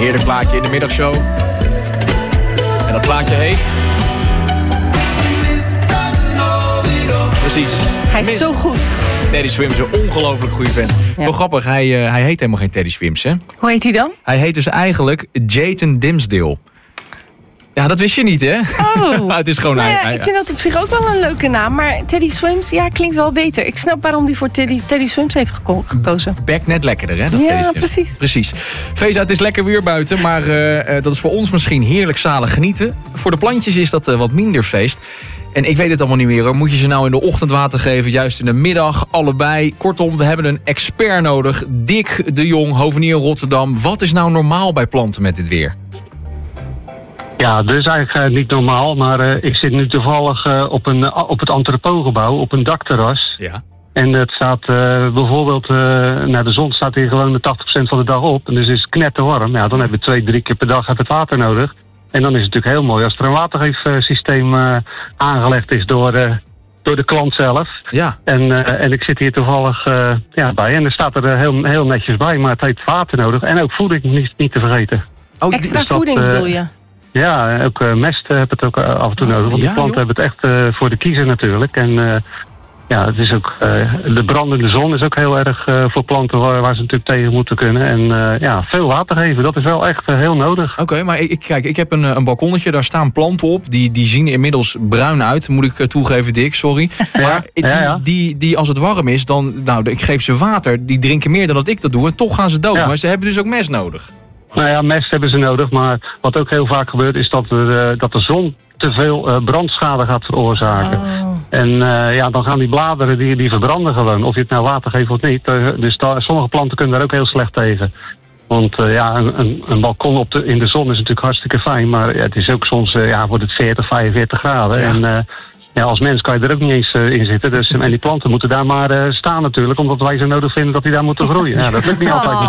Heerlijk plaatje in de middagshow. En dat plaatje heet... Precies. Hij is zo goed. Teddy Swims, een ongelooflijk goede vent. Ja. Wel grappig, hij heet helemaal geen Teddy Swims, hè? Hoe heet hij dan? Hij heet dus eigenlijk Jayden Dimsdale. Ja, dat wist je niet, hè? Oh. Het is gewoon hij. Ik vind dat op zich ook wel een leuke naam. Maar Teddy Swims, klinkt wel beter. Ik snap waarom hij voor Teddy Swims heeft gekozen. Bek net lekkerder, hè? Ja, precies. Feza, het is lekker weer buiten, maar dat is voor ons misschien heerlijk zalig genieten. Voor de plantjes is dat wat minder feest. En ik weet het allemaal niet meer, hoor. Moet je ze nou in de ochtend water geven, juist in de middag, allebei? Kortom, we hebben een expert nodig. Dick de Jong, hovenier Rotterdam. Wat is nou normaal bij planten met dit weer? Ja, dat is eigenlijk niet normaal, maar ik zit nu toevallig op het entrepotgebouw, op een dakterras. Ja. En het staat bijvoorbeeld, de zon staat hier gewoon de 80% van de dag op. En dus is het knetterwarm. Ja, dan hebben we 2-3 keer per dag het water nodig. En dan is het natuurlijk heel mooi als er een watergeefsysteem aangelegd is door de klant zelf. Ja. En ik zit hier toevallig bij. En er staat er heel netjes bij, maar het heeft water nodig. En ook voeding niet te vergeten. Oh, extra voeding bedoel je? Ja, ook mest heb het ook af en toe nodig. Want de planten hebben het echt voor de kiezer natuurlijk. En het is ook de brandende zon is ook heel erg voor planten waar ze natuurlijk tegen moeten kunnen. En veel water geven, dat is wel echt heel nodig. Oké, maar ik heb een balkonnetje, daar staan planten op. Die zien inmiddels bruin uit, moet ik toegeven, Dick, sorry. Maar die als het warm is, dan, ik geef ze water. Die drinken meer dan dat ik dat doe en toch gaan ze dood. Ja. Maar ze hebben dus ook mest nodig. Nou ja, mest hebben ze nodig, maar wat ook heel vaak gebeurt is dat de zon te veel brandschade gaat veroorzaken. Oh. En dan gaan die bladeren, die verbranden gewoon. Of je het nou water geeft of niet. Dus sommige planten kunnen daar ook heel slecht tegen. Want een balkon in de zon is natuurlijk hartstikke fijn. Maar het is ook soms, wordt het 40, 45 graden. Ja. En als mens kan je er ook niet eens in zitten. Dus, en die planten moeten daar maar staan natuurlijk. Omdat wij zo nodig vinden dat die daar moeten groeien. Ja, dat lukt niet altijd.